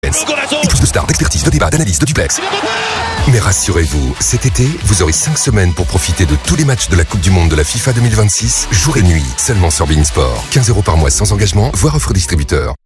suspense. Et plus de stars, d'expertise, de débat, d'analyse, de duplex. Mais rassurez-vous, cet été, vous aurez 5 semaines pour profiter de tous les matchs de la Coupe du Monde de la FIFA 2026, jour et nuit, seulement sur beIN Sport. 15 € par mois sans engagement, voire offre distributeur.